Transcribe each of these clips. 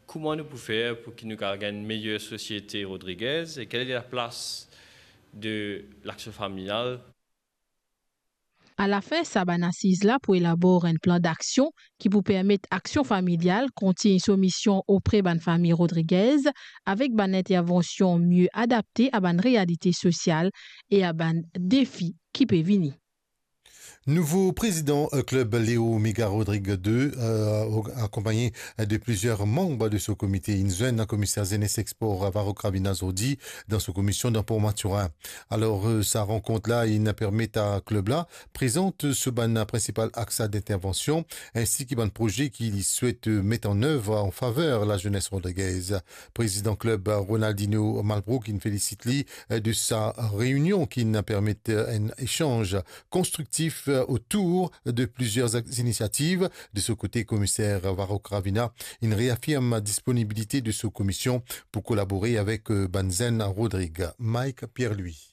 comment nous pouvons faire pour que nous ayons une meilleure société Rodriguez et quelle est la place de l'action familiale. À la fin, ça ban assise là pour élaborer un plan d'action qui vous permettre action familiale continuer soumission auprès de la famille Rodriguez avec une intervention mieux adaptée à une réalité sociale et à un défi qui peut venir. Nouveau président club Léo Omega Rodrigue II, accompagné de plusieurs membres de ce comité. Inzuen, commissaire Zenes Export Avaro Kravina Zodi, dans sa commission d'un port Maturin. Alors, sa rencontre-là, il permet à club-là, présente ce ban principal axe d'intervention, ainsi qu'un projet qu'il souhaite mettre en œuvre en faveur de la jeunesse rodriguez. Président club Ronaldinho Malbrook, il félicite lui de sa réunion qui permet un échange constructif autour de plusieurs initiatives. De ce côté, commissaire Varro Kravina, il réaffirme la disponibilité de sa commission pour collaborer avec Banzen Rodrigue. Mike Pierre-Louis.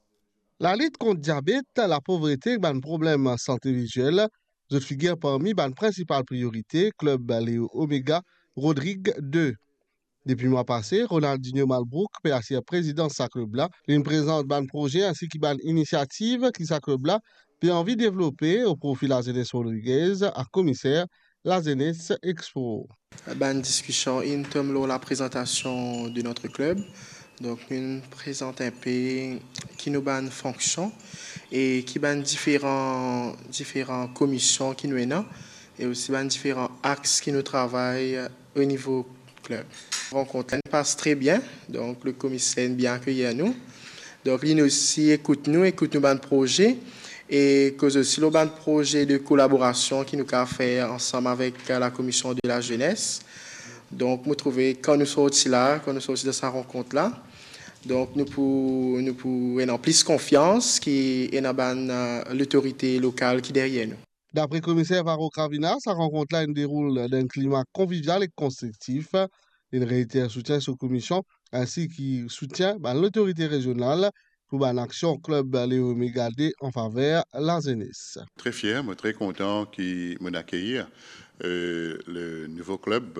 La lutte contre le diabète, la pauvreté et les problèmes de santé visuelle, je figure parmi les principales priorités Club Léo Omega Rodrigue II. Depuis le mois passé, Ronaldinho Malbrook, PAC président de sa club-là, il présente un projet ainsi qu'une initiative qui sa club-là puis envie de développer au profit de la jeunesse Rodriguez à commissaire la jeunesse Expo. Une discussion intime la présentation de notre club. Donc, nous présente un peu qui nous a une fonction et qui a différentes commissions qui nous ont et aussi différents axes qui nous travaillent au niveau club. La rencontre passe très bien, donc le commissaire est bien accueilli à nous. Donc, il aussi écoute nous dans projet et cause aussi le projet de collaboration qui nous a fait ensemble avec la commission de la jeunesse. Donc, nous trouvons quand nous sortis là, quand nous sortis de cette rencontre-là, donc nous pouvons avoir plus confiance qui est dans l'autorité locale qui est derrière nous. D'après le commissaire Varro Kravina, sa rencontre-là déroule dans un climat convivial et constructif. Il réitère soutien sur la commission ainsi qu'il soutient l'autorité régionale pour l'action Club Léo Omega II en faveur de la jeunesse. Très fier, très content qu'il m'ait accueilli. Le nouveau club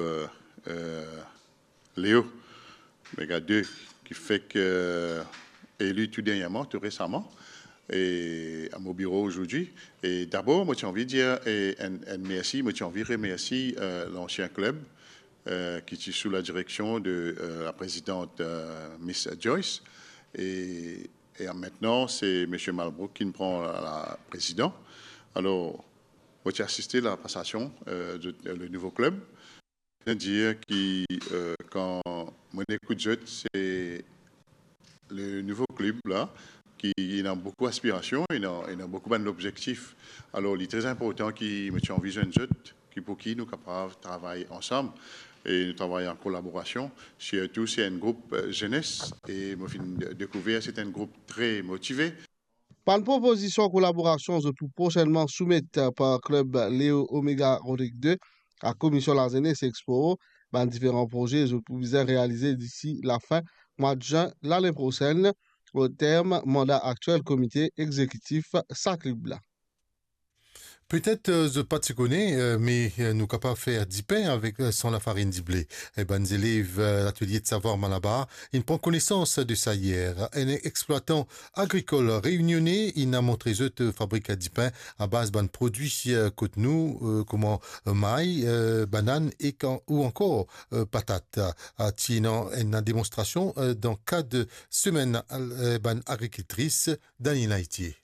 Léo Omega II qui fait que élu tout dernièrement, tout récemment, et à mon bureau aujourd'hui. Et d'abord, moi j'ai envie de dire un merci, moi j'ai envie de remercier l'ancien club qui est sous la direction de la présidente Miss Joyce. Et maintenant, c'est M. Malbrook qui me prend la présidente. Alors, moi j'ai assisté à la passation du nouveau club. Je veux dire que quand mon écoute c'est le nouveau club là qui a beaucoup d'aspiration, il a beaucoup d'objectifs. Alors il est très important qu'il me tient en vision qui pour qui nous sommes capables de travailler ensemble et nous travaillons en collaboration. Surtout c'est un groupe jeunesse et moi j'ai découvert c'est un groupe très motivé. Par une proposition de collaboration, je peux prochainement soumettre par Club Léo Omega Rodrigue II à la Commission de la jeunesse Expo. Différents projets, je peux réaliser d'ici la fin mois de juin l'année prochaine, au terme mandat actuel comité exécutif SACLIB. Peut-être je pas te connais, mais nous capables de faire du pain avec sans la farine du blé. Et ben, les élèves l'atelier de savoir Malabar, ils prennent connaissance de ça hier. Un exploitant agricole réunionnais, il a montré eux fabriquer du pain à base de produits Cotonou, comme maïs, bananes et ou encore patates. Tiens, une démonstration dans le cadre de semaine agricultrice d'Annie Laitier.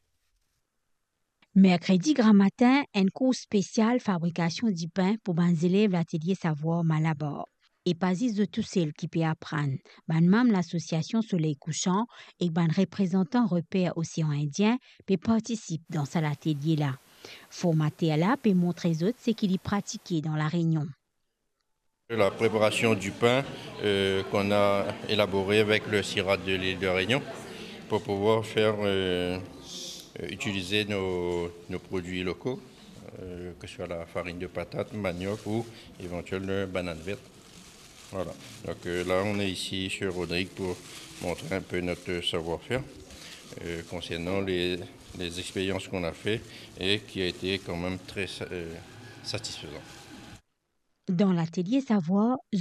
Mercredi grand matin, un cours spécial fabrication du pain pour les élèves l'atelier savoir Malabar. Et pas de tous celles qui peuvent apprendre. Même l'association Soleil Couchant et représentant repère Océan Indien peut participer dans cet atelier-là. Formaté à là peut montrer aux autres ce qu'il y pratiqué dans la Réunion. La préparation du pain qu'on a élaboré avec le SIRAD de l'île de Réunion pour pouvoir faire utiliser nos produits locaux, que ce soit la farine de patate, manioc ou éventuellement banane verte. Voilà. Donc là, on est ici sur Rodrigue pour montrer un peu notre savoir-faire concernant les expériences qu'on a faites et qui a été quand même très satisfaisant. Dans l'atelier savoir,